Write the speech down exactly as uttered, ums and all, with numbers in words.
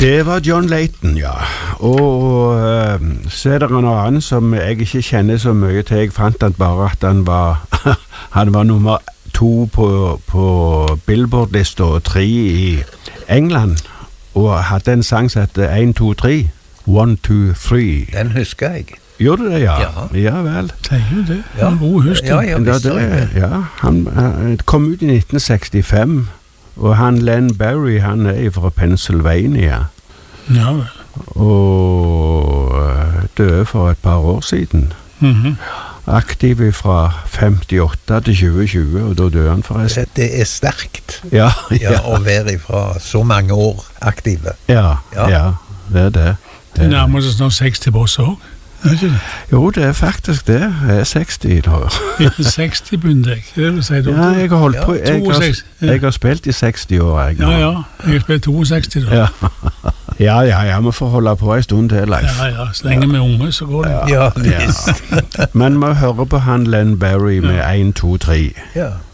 Det var John Layton, ja. Og uh, så er det en annen som jeg ikke kjenner så mye til. Jeg fant han bare at han var, han var nummer to på, på Billboard-lista og tre i England. Og hadde en sang som heter one, two, three. one, two, three. Den husker jeg. Gjorde det, ja? Ja, ja vel. Det er jo det. Ja. En god husk. Ja, ja, Da, det, ja, han, han kom ut i nitten sekstifem, og han Len Barry, han er fra Pennsylvania. Ja vel. Og øh, døde for et par år siden. Mhm. Aktiv fra femtiåtte til tjue tjue, og da døde han forresten. Det er sterkt Ja, ja, ja, å være fra så mange år aktive. ja, Ja. ja, det er det. Det nærmer seg snart seksti på oss også. Er det ikke det? Jo, det er faktisk det. Jeg er seksti nå. seksti begynte jeg. Det vil si da. Ja, jeg har holdt Ja, på. Jeg har, toogseksti, ja. jeg har spilt i seksti år, jeg. nå. Ja, ja. Jeg har spilt toogseksti da. Ja, ja, ja, ja, vi får holde på en stund til, Leif. Ja, ja. Så lenge vi er unge, så går det. Ja, Ja. visst. Men vi hører på han Len Barry med one, two, three. Ja.